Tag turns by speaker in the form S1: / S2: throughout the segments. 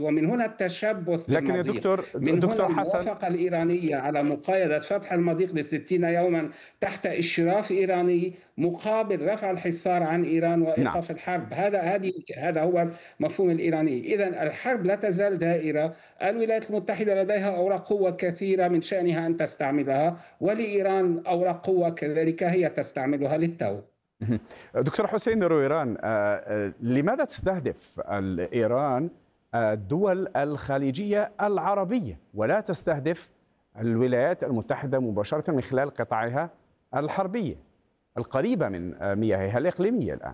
S1: التجاوز، ومن هنا التشبث
S2: لكن يا
S1: بالمضيق.
S2: دكتور
S1: من هنا
S2: حسن،
S1: الموافقة الإيرانية على مقايضة فتح المضيق ل60 يوما تحت إشراف إيراني مقابل رفع الحصار عن إيران
S2: نعم.
S1: وإيقاف الحرب. هذا هو المفهوم الإيراني. إذن الحرب لا تزال دائرة. الولايات المتحدة لديها أوراق قوة كثيرة من شأنها أن تستعملها، ولإيران أوراق قوة كذلك هي تستعملها للتو.
S2: دكتور حسين رويران، لماذا تستهدف إيران الدول الخليجية العربية ولا تستهدف الولايات المتحدة مباشرة من خلال قطاعها الحربية القريبة من مياهها الإقليمية الآن؟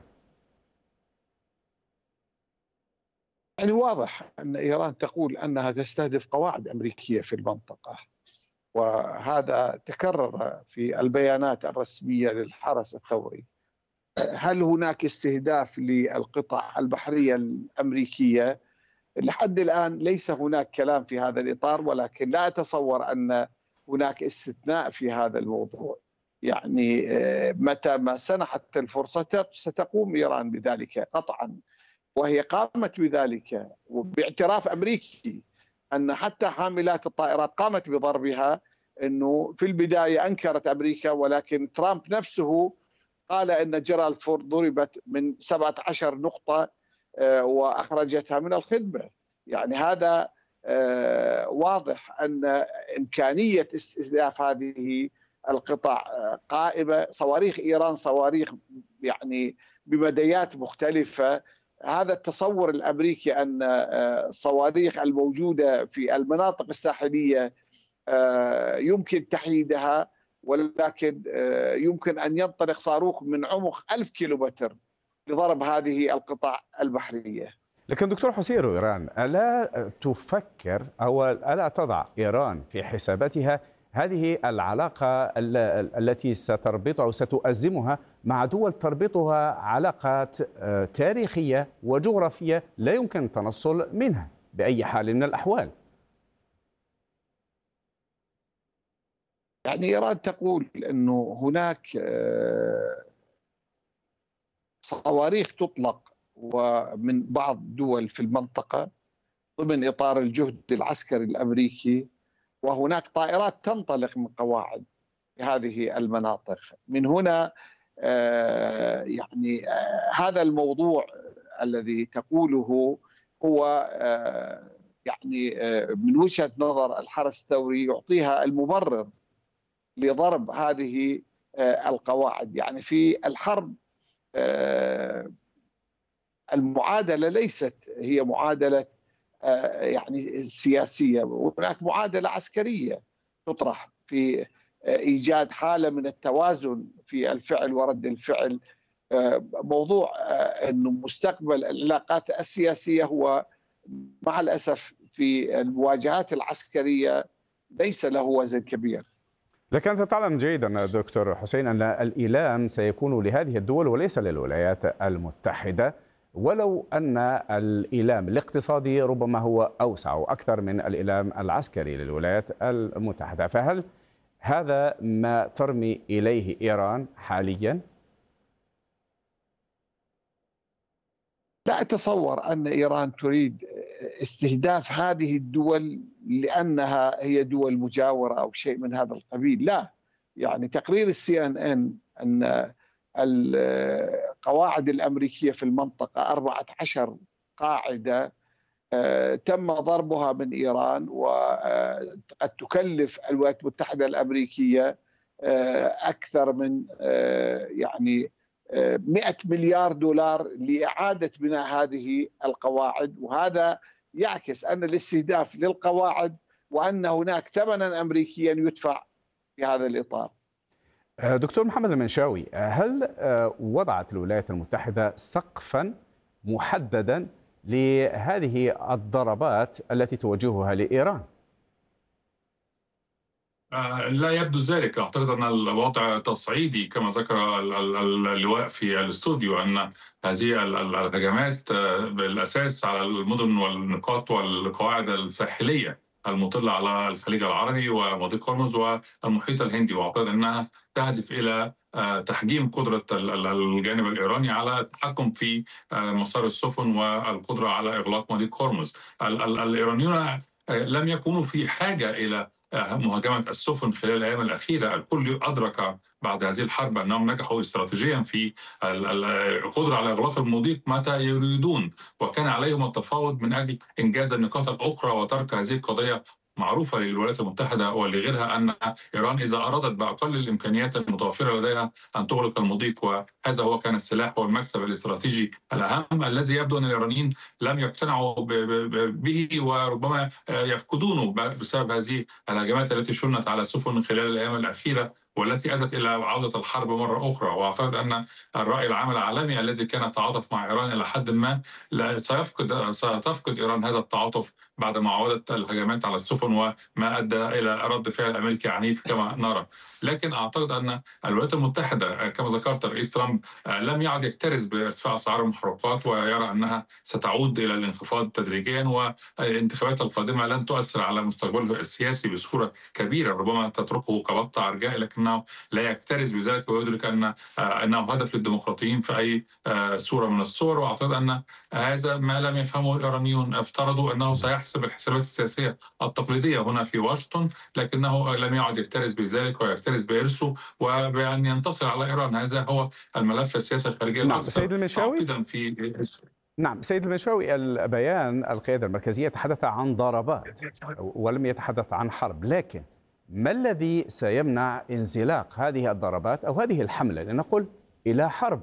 S3: يعني واضح أن إيران تقول أنها تستهدف قواعد أمريكية في المنطقة، وهذا تكرر في البيانات الرسمية للحرس الثوري. هل هناك استهداف للقطع البحرية الأمريكية؟ لحد الآن ليس هناك كلام في هذا الإطار، ولكن لا أتصور أن هناك استثناء في هذا الموضوع. يعني متى ما سنحت الفرصة ستقوم إيران بذلك قطعا، وهي قامت بذلك باعتراف أمريكي أن حتى حاملات الطائرات قامت بضربها. أنه في البداية أنكرت أمريكا، ولكن ترامب نفسه قال أن جيرالد فورد ضربت من 17 نقطة وأخرجتها من الخدمة. يعني هذا واضح أن إمكانية استهداف هذه القطع قائمة. صواريخ إيران صواريخ يعني بمديات مختلفة. هذا التصور الأمريكي أن الصواريخ الموجودة في المناطق الساحلية يمكن تحييدها، ولكن يمكن أن ينطلق صاروخ من عمق 1000 كيلومتر لضرب هذه القطع البحرية.
S2: لكن دكتور حسين رويران، ألا تفكر أو ألا تضع إيران في حساباتها هذه العلاقة التي ستربط أو ستؤزمها مع دول تربطها علاقات تاريخية وجغرافية لا يمكن التنصل منها بأي حال من الأحوال؟
S3: يعني إيران تقول أنه هناك صواريخ تطلق ومن بعض دول في المنطقة ضمن إطار الجهد العسكري الأمريكي، وهناك طائرات تنطلق من قواعد هذه المناطق. من هنا يعني هذا الموضوع الذي تقوله هو يعني من وجهة نظر الحرس الثوري يعطيها المبرر لضرب هذه القواعد. يعني في الحرب المعادلة ليست هي معادلة يعني سياسية، هناك معادلة عسكرية تطرح في إيجاد حالة من التوازن في الفعل ورد الفعل. موضوع أنه مستقبل العلاقات السياسية هو مع الأسف في المواجهات العسكرية ليس له وزن كبير.
S2: لكن أنت تعلم جيدا دكتور حسين أن الإيلام سيكون لهذه الدول وليس للولايات المتحدة، ولو أن الإيلام الاقتصادي ربما هو أوسع وأكثر من الإيلام العسكري للولايات المتحدة. فهل هذا ما ترمي إليه إيران حاليا؟
S3: لا أتصور أن إيران تريد استهداف هذه الدول لأنها هي دول مجاورة أو شيء من هذا القبيل. لا، يعني تقرير CNN أن القواعد الأمريكية في المنطقة 14 قاعدة تم ضربها من إيران، وقد تكلف الولايات المتحدة الأمريكية أكثر من يعني 100 مليار دولار لإعادة بناء هذه القواعد. وهذا يعكس أن الاستهداف للقواعد وأن هناك ثمنا أمريكيا يدفع في هذا الإطار.
S2: دكتور محمد المنشاوي، هل وضعت الولايات المتحدة سقفا محددا لهذه الضربات التي توجهها لإيران؟
S4: لا يبدو ذلك. أعتقد أن الوضع تصعيدي كما ذكر اللواء في الاستوديو، أن هذه الهجمات بالأساس على المدن والنقاط والقواعد الساحلية المطلة على الخليج العربي ومضيق هرمز والمحيط الهندي، وأعتقد أنها تهدف إلى تحجيم قدرة الجانب الإيراني على التحكم في مسار السفن والقدرة على إغلاق مضيق هرمز. الإيرانيون لم يكونوا في حاجة إلى مهاجمة السفن خلال الأيام الأخيرة. الكل أدرك بعد هذه الحرب أنهم نجحوا استراتيجيا في القدرة على إغلاق المضيق متى يريدون، وكان عليهم التفاوض من أجل إنجاز النقاط الأخرى وترك هذه القضية معروفة للولايات المتحدة ولغيرها أن إيران إذا أرادت بأقل الإمكانيات المتوفرة لديها أن تغلق المضيق، وهذا هو كان السلاح والمكسب الاستراتيجي الأهم الذي يبدو أن الإيرانيين لم يقتنعوا به وربما يفقدونه بسبب هذه الهجمات التي شنت على السفن خلال الأيام الأخيرة والتي أدت إلى عودة الحرب مرة أخرى. وأعتقد أن الرأي العام العالمي الذي كان يتعاطف مع إيران إلى حد ما ستفقد إيران هذا التعاطف بعد ما عودت الهجمات على السفن وما أدى إلى رد فعل أمريكي عنيف كما نرى. لكن أعتقد أن الولايات المتحدة كما ذكرت الرئيس ترامب لم يعد يكترث بارتفاع أسعار المحروقات ويرى أنها ستعود إلى الانخفاض تدريجيا، والانتخابات القادمة لن تؤثر على مستقبله السياسي بصورة كبيرة، ربما تتركه كبط عرجاء، لكنه لا يكترث بذلك ويدرك أنه هدف للديمقراطيين في أي صورة من الصور. وأعتقد أن هذا ما لم يفهمه الإيرانيون. افترضوا أنه سيحسب الحسابات السياسية التقليدية هنا في واشنطن، لكنه لم يعد يكترث بذلك ويكترث بإرثه وبأن ينتصر على إيران. هذا هو الملف السياسي الخارجي
S2: سيد المنشاوي. نعم سيد المنشاوي، البيان القيادة المركزية يتحدث عن ضربات ولم يتحدث عن حرب، لكن ما الذي سيمنع انزلاق هذه الضربات أو هذه الحملة لنقل إلى حرب؟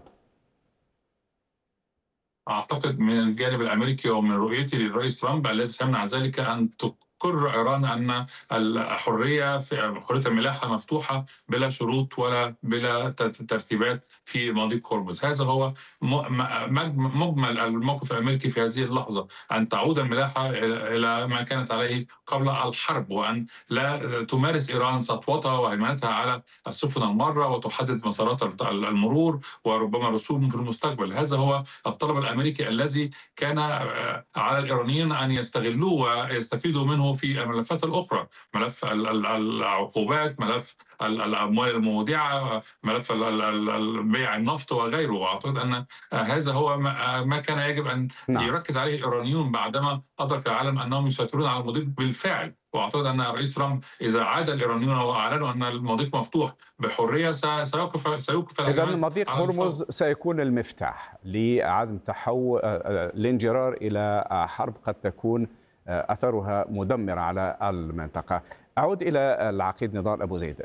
S4: أعتقد من الجانب الأمريكي ومن رؤيتي للرئيس ترامب الذي سيمنع ذلك أن تقر إيران أن الحرية في حرية الملاحة مفتوحة بلا شروط ولا بلا ترتيبات في مضيق هرمز. هذا هو مجمل الموقف الأمريكي في هذه اللحظة، أن تعود الملاحة إلى ما كانت عليه قبل الحرب، وأن لا تمارس إيران سطوتها وهيمنتها على السفن المارة وتحدد مسارات المرور وربما رسوم في المستقبل. هذا هو الطلب الأمريكي الذي كان على الإيرانيين أن يستغلوه ويستفيدوا منه في الملفات الأخرى، ملف العقوبات، ملف الأموال المودعة، ملف بيع النفط وغيره. وأعتقد أن هذا هو ما كان يجب أن يركز عليه الإيرانيون بعدما أدرك العالم أنهم يسيطرون على المضيق بالفعل. وأعتقد أن الرئيس ترامب إذا عاد الإيرانيون وأعلنوا أن المضيق مفتوح بحرية سيوقف
S2: إذن مضيق هرمز سيكون المفتاح لعدم تحول الانجرار إلى حرب قد تكون أثرها مدمر على المنطقة. أعود إلى العقيد نضال أبو زيد.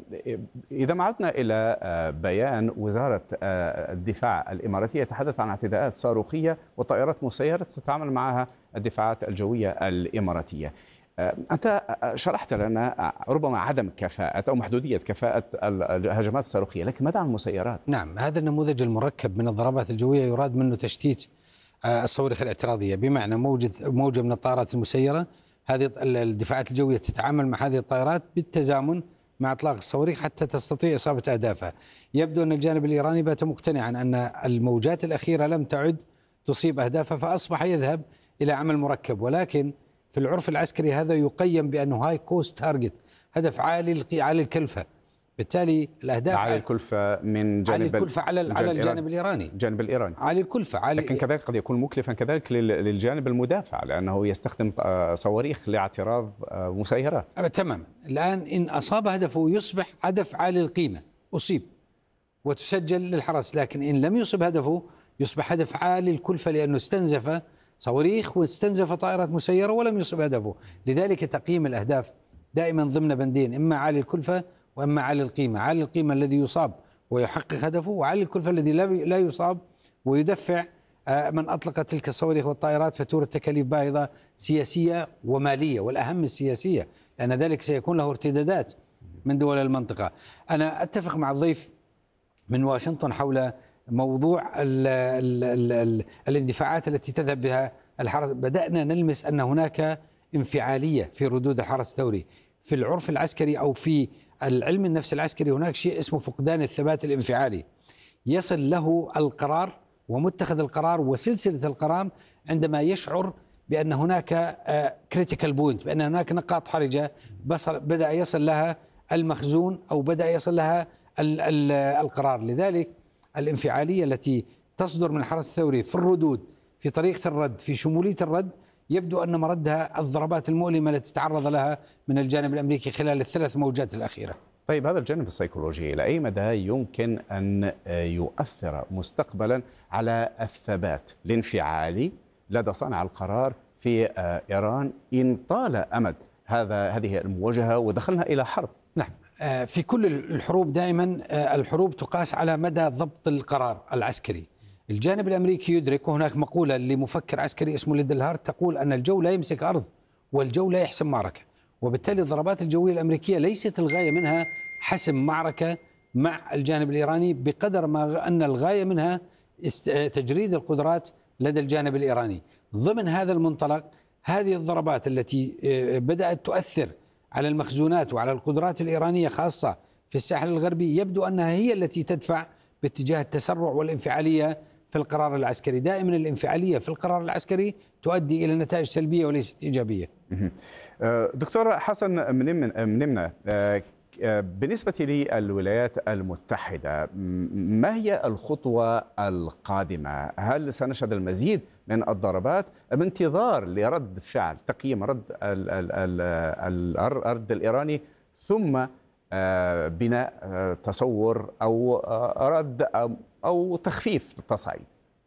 S2: إذا ما عدنا إلى بيان وزارة الدفاع الإماراتية يتحدث عن اعتداءات صاروخية وطائرات مسيرة تتعامل معها الدفاعات الجوية الإماراتية. أنت شرحت لنا ربما عدم كفاءة أو محدودية كفاءة الهجمات الصاروخية، لكن ماذا عن المسيرات؟
S5: نعم، هذا النموذج المركب من الضربات الجوية يراد منه تشتيت الصواريخ الاعتراضية، بمعنى موجة من الطائرات المسيرة. هذه الدفاعات الجوية تتعامل مع هذه الطائرات بالتزامن مع إطلاق الصواريخ حتى تستطيع إصابة أهدافها. يبدو أن الجانب الإيراني بات مقتنعا أن الموجات الأخيرة لم تعد تصيب أهدافها، فأصبح يذهب إلى عمل مركب، ولكن في العرف العسكري هذا يقيم بأنه هاي كوست تارجت، هدف عالي الكلفة. بالتالي الأهداف
S2: عالي الكلفة من جانب
S5: عالي الكلفة على الجانب الإيراني،
S2: الجانب الإيراني
S5: عالي الكلفة
S2: لكن كذلك قد يكون مكلفا كذلك للجانب المدافع، لأنه يستخدم صواريخ لاعتراض مسيرات.
S5: تماما. الآن إن أصاب هدفه يصبح هدف عالي القيمة، أصيب وتسجل للحرس، لكن إن لم يصب هدفه يصبح هدف عالي الكلفة لأنه استنزف صواريخ واستنزف طائرات مسيرة ولم يصب هدفه. لذلك تقييم الأهداف دائما ضمن بندين، إما عالي الكلفة وأما عالي القيمة. عالي القيمة الذي يصاب ويحقق هدفه، وعالي الكلفة الذي لا يصاب ويدفع من أطلق تلك الصواريخ والطائرات فاتورة تكاليف باهظة سياسية ومالية، والأهم السياسية، لأن ذلك سيكون له ارتدادات من دول المنطقة. أنا أتفق مع الضيف من واشنطن حول موضوع الاندفاعات التي تذهب بها الحرس. بدأنا نلمس أن هناك انفعالية في ردود الحرس الثوري. في العرف العسكري أو في العلم النفس العسكري هناك شيء اسمه فقدان الثبات الانفعالي، يصل له القرار ومتخذ القرار وسلسلة القرار عندما يشعر بأن هناك كريتيكال بوينت، بأن هناك نقاط حرجة بدأ يصل لها المخزون أو بدأ يصل لها القرار. لذلك الانفعالية التي تصدر من الحرس الثوري في الردود، في طريقة الرد، في شمولية الرد، يبدو أن مردها الضربات المؤلمة التي تعرض لها من الجانب الأمريكي خلال الثلاث موجات الأخيرة.
S2: طيب، هذا الجانب السيكولوجي إلى أي مدى يمكن أن يؤثر مستقبلا على الثبات الانفعالي لدى صانع القرار في إيران إن طال أمد هذه المواجهة ودخلنا إلى حرب؟
S5: نعم، في كل الحروب دائما الحروب تقاس على مدى ضبط القرار العسكري. الجانب الأمريكي يدرك، وهناك مقولة لمفكر عسكري اسمه ليدلهارت تقول أن الجو لا يمسك أرض والجو لا يحسم معركة، وبالتالي الضربات الجوية الأمريكية ليست الغاية منها حسم معركة مع الجانب الإيراني، بقدر ما أن الغاية منها تجريد القدرات لدى الجانب الإيراني. ضمن هذا المنطلق، هذه الضربات التي بدأت تؤثر على المخزونات وعلى القدرات الإيرانية خاصة في الساحل الغربي، يبدو أنها هي التي تدفع باتجاه التسرع والانفعالية في القرار العسكري. دائما الانفعالية في القرار العسكري تؤدي إلى نتائج سلبية وليست إيجابية.
S2: دكتور حسن منمنة، بالنسبة للولايات المتحدة، ما هي الخطوة القادمة؟ هل سنشهد المزيد من الضربات أم انتظار لرد فعل تقييم الرد الإيراني ثم بناء تصور أو رد أو تخفيف التصعيد؟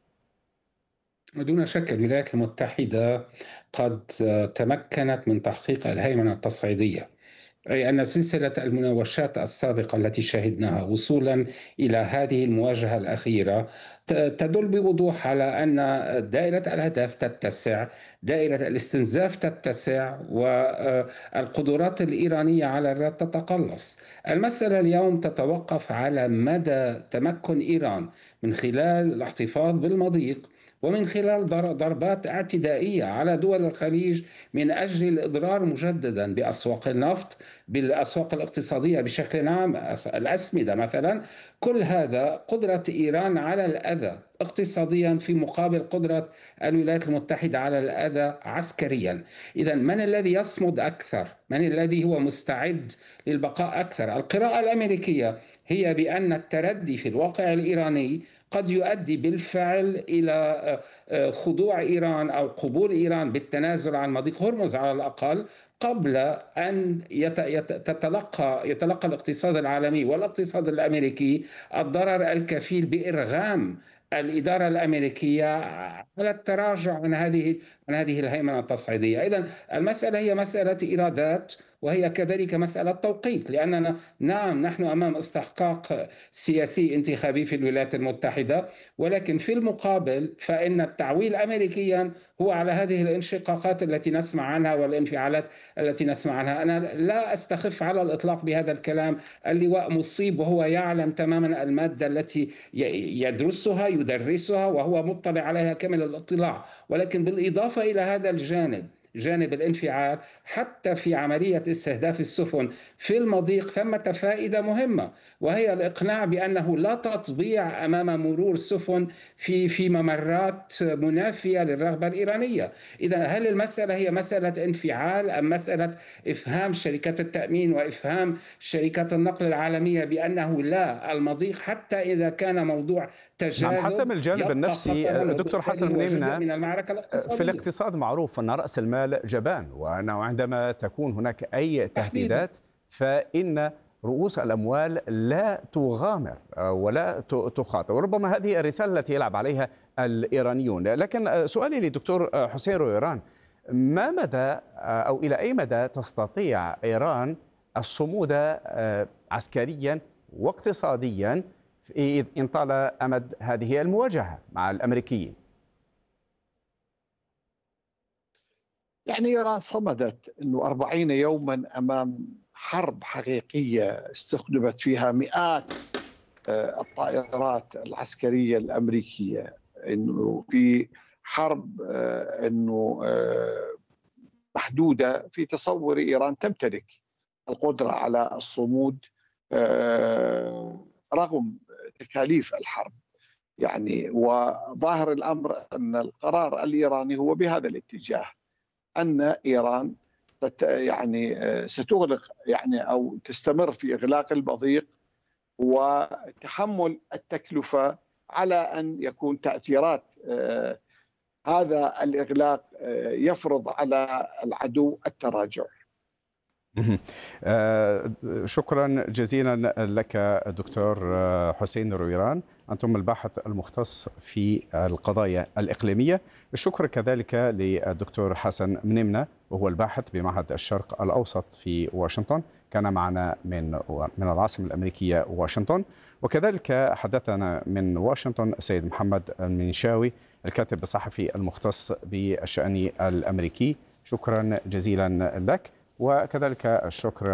S1: دون شك الولايات المتحدة قد تمكنت من تحقيق الهيمنة التصعيدية، أي أن سلسلة المناوشات السابقة التي شهدناها وصولا إلى هذه المواجهة الأخيرة تدل بوضوح على أن دائرة الهدف تتسع، دائرة الاستنزاف تتسع، والقدرات الإيرانية على الرد تتقلص. المسألة اليوم تتوقف على مدى تمكن إيران من خلال الاحتفاظ بالمضيق ومن خلال ضربات اعتدائية على دول الخليج من أجل الإضرار مجددا بأسواق النفط، بالأسواق الاقتصادية بشكل عام، الأسمدة مثلا. كل هذا قدرة إيران على الأذى اقتصاديا في مقابل قدرة الولايات المتحدة على الأذى عسكريا. إذا من الذي يصمد أكثر؟ من الذي هو مستعد للبقاء أكثر؟ القراءة الأمريكية هي بأن التردي في الواقع الإيراني قد يؤدي بالفعل إلى خضوع إيران أو قبول إيران بالتنازل عن مضيق هرمز على الأقل، قبل أن يتلقى الاقتصاد العالمي والاقتصاد الأمريكي الضرر الكفيل بإرغام الإدارة الأمريكية على التراجع عن هذه الهيمنة التصعيدية. إذن المسألة هي مسألة إيرادات، وهي كذلك مسألة توقيت، لأننا نعم نحن أمام استحقاق سياسي انتخابي في الولايات المتحدة، ولكن في المقابل فإن التعويل أمريكيا هو على هذه الانشقاقات التي نسمع عنها والانفعالات التي نسمع عنها. أنا لا أستخف على الإطلاق بهذا الكلام. اللواء مصيب وهو يعلم تماما المادة التي يدرسها وهو مطلع عليها كامل الاطلاع، ولكن بالإضافة إلى هذا جانب الانفعال، حتى في عملية استهداف السفن في المضيق ثمة فائدة مهمة، وهي الإقناع بأنه لا تطبيع أمام مرور سفن في ممرات منافية للرغبة الإيرانية. إذا هل المسألة هي مسألة انفعال أم مسألة إفهام شركات التأمين وإفهام شركات النقل العالمية بأنه لا، المضيق حتى إذا كان موضوع تجاذب
S2: حتى من الجانب النفسي دكتور حسن منمنة،
S1: من المعركة الاقتصادية.
S2: في الاقتصاد معروف أن رأس المال جبان، وأنه عندما تكون هناك أي تهديدات فإن رؤوس الأموال لا تغامر ولا تخاطر، وربما هذه الرسالة التي يلعب عليها الإيرانيون. لكن سؤالي لدكتور حسين رويران، ما مدى أو إلى أي مدى تستطيع إيران الصمود عسكريا واقتصاديا إن طال أمد هذه المواجهة مع الأمريكيين؟
S3: يعني إيران صمدت أنه 40 يوما أمام حرب حقيقية استخدمت فيها مئات الطائرات العسكرية الأمريكية، أنه في حرب أنه محدودة في تصور إيران تمتلك القدرة على الصمود رغم تكاليف الحرب. يعني وظاهر الأمر أن القرار الإيراني هو بهذا الاتجاه، أن إيران ستغلق أو تستمر في إغلاق المضيق وتحمل التكلفة على أن يكون تأثيرات هذا الإغلاق يفرض على العدو التراجع.
S2: شكرا جزيلا لك دكتور حسين رويران، أنتم الباحث المختص في القضايا الإقليمية. الشكر كذلك للدكتور حسن منمنة وهو الباحث بمعهد الشرق الأوسط في واشنطن، كان معنا من العاصمة الأمريكية واشنطن. وكذلك حدثنا من واشنطن السيد محمد المنشاوي الكاتب الصحفي المختص بالشأن الأمريكي. شكرا جزيلا لك. وكذلك الشكر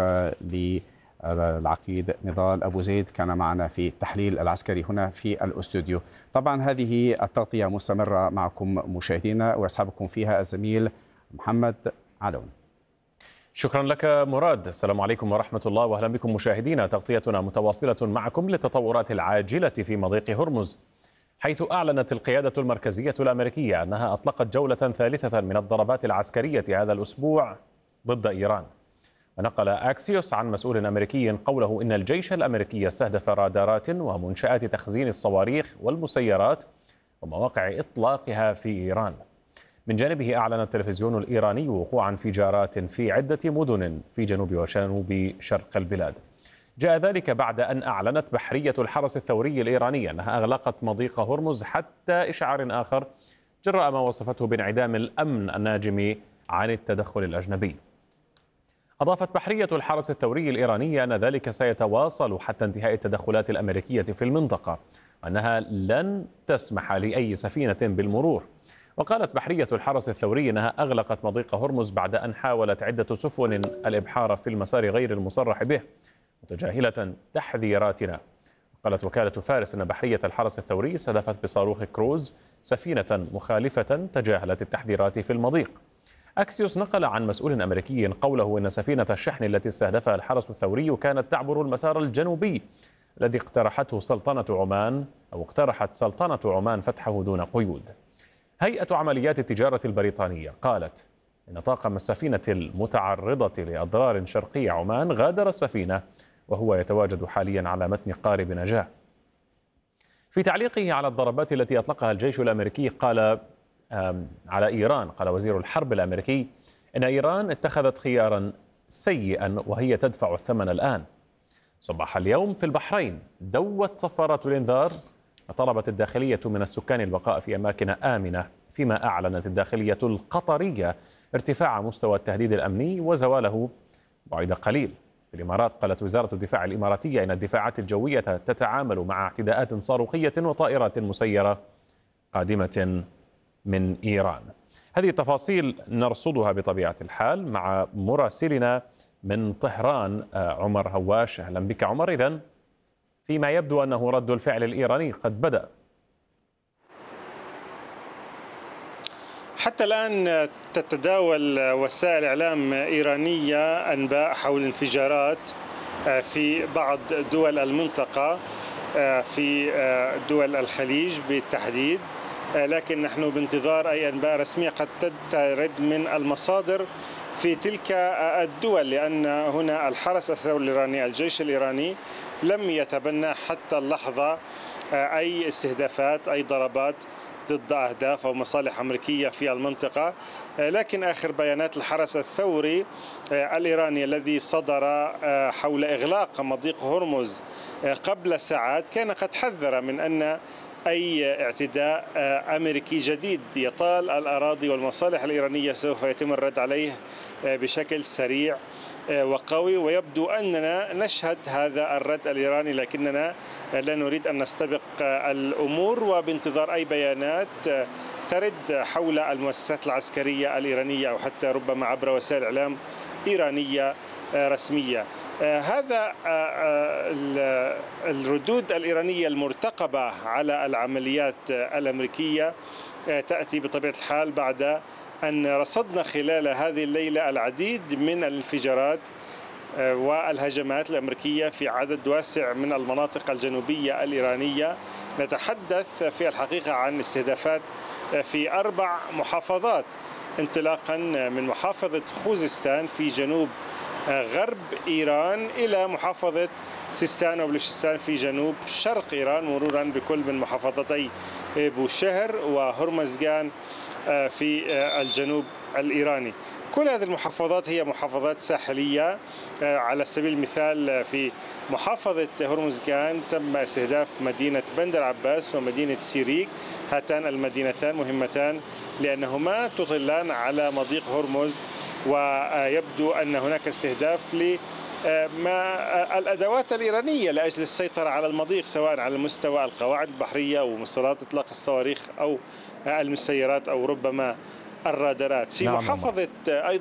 S2: للعقيد نضال أبو زيد كان معنا في التحليل العسكري هنا في الأستوديو. طبعا هذه التغطية مستمرة معكم مشاهدينا ويصحبكم فيها الزميل محمد علون.
S6: شكرا لك مراد. السلام عليكم ورحمة الله وأهلا بكم مشاهدينا. تغطيتنا متواصلة معكم للتطورات العاجلة في مضيق هرمز، حيث أعلنت القيادة المركزية الأمريكية أنها أطلقت جولة ثالثة من الضربات العسكرية هذا الأسبوع ضد إيران. ونقل أكسيوس عن مسؤول أمريكي قوله إن الجيش الأمريكي استهدف رادارات ومنشآت تخزين الصواريخ والمسيرات ومواقع إطلاقها في إيران. من جانبه أعلن التلفزيون الإيراني وقوع انفجارات في عدة مدن في جنوب وجنوب شرق البلاد. جاء ذلك بعد أن أعلنت بحرية الحرس الثوري الإيراني أنها أغلقت مضيق هرمز حتى إشعار آخر، جراء ما وصفته بانعدام الأمن الناجم عن التدخل الأجنبي. أضافت بحرية الحرس الثوري الإيراني أن ذلك سيتواصل حتى انتهاء التدخلات الأمريكية في المنطقة، وأنها لن تسمح لأي سفينة بالمرور. وقالت بحرية الحرس الثوري أنها أغلقت مضيق هرمز بعد أن حاولت عدة سفن الإبحار في المسار غير المصرح به متجاهلة تحذيراتنا. قالت وكالة فارس أن بحرية الحرس الثوري استهدفت بصاروخ كروز سفينة مخالفة تجاهلت التحذيرات في المضيق. أكسيوس نقل عن مسؤول أمريكي قوله إن سفينة الشحن التي استهدفها الحرس الثوري كانت تعبر المسار الجنوبي الذي اقترحت سلطنة عمان فتحه دون قيود. هيئة عمليات التجارة البريطانية قالت إن طاقم السفينة المتعرضة لأضرار شرقي عمان غادر السفينة وهو يتواجد حاليا على متن قارب نجاة. في تعليقه على الضربات التي أطلقها الجيش الأمريكي على إيران، قال وزير الحرب الأمريكي إن إيران اتخذت خيارا سيئا وهي تدفع الثمن الآن. صباح اليوم في البحرين دوت صفارات الإنذار، وطلبت الداخلية من السكان البقاء في أماكن آمنة، فيما أعلنت الداخلية القطرية ارتفاع مستوى التهديد الأمني وزواله بعد قليل. في الإمارات قالت وزارة الدفاع الإماراتية إن الدفاعات الجوية تتعامل مع اعتداءات صاروخية وطائرات مسيرة قادمة من إيران. هذه التفاصيل نرصدها بطبيعة الحال مع مراسلنا من طهران عمر هواش. أهلا بك عمر. إذن فيما يبدو أنه رد الفعل الإيراني قد بدأ.
S7: حتى الآن تتداول وسائل إعلام إيرانية أنباء حول انفجارات في بعض دول المنطقة، في دول الخليج بالتحديد، لكن نحن بانتظار أي أنباء رسمية قد ترد من المصادر في تلك الدول، لأن هنا الحرس الثوري الإيراني الجيش الإيراني لم يتبنى حتى اللحظة أي استهدافات أي ضربات ضد أهداف أو مصالح أمريكية في المنطقة. لكن آخر بيانات الحرس الثوري الإيراني الذي صدر حول إغلاق مضيق هرمز قبل ساعات كان قد حذر من أن أي اعتداء أمريكي جديد يطال الأراضي والمصالح الإيرانية سوف يتم الرد عليه بشكل سريع وقوي. ويبدو أننا نشهد هذا الرد الإيراني، لكننا لا نريد أن نستبق الأمور، وبانتظار أي بيانات ترد حول المؤسسات العسكرية الإيرانية أو حتى ربما عبر وسائل إعلام إيرانية رسمية. هذا الردود الإيرانية المرتقبة على العمليات الأمريكية تأتي بطبيعة الحال بعد أن رصدنا خلال هذه الليلة العديد من الانفجارات والهجمات الأمريكية في عدد واسع من المناطق الجنوبية الإيرانية. نتحدث في الحقيقة عن استهدافات في 4 محافظات، انطلاقا من محافظة خوزستان في جنوب غرب إيران إلى محافظة سيستان وبلوشستان في جنوب شرق إيران، مرورا بكل من محافظتي بوشهر وهرمزغان في الجنوب الإيراني. كل هذه المحافظات هي محافظات ساحلية. على سبيل المثال في محافظة هرمزغان تم استهداف مدينة بندر عباس ومدينة سيريك. هاتان المدينتان مهمتان لأنهما تطلان على مضيق هرمز، ويبدو أن هناك استهداف الأدوات الإيرانية لأجل السيطرة على المضيق، سواء على مستوى القواعد البحرية ومسارات إطلاق الصواريخ أو المسيرات أو ربما الرادارات. في محافظة أيضا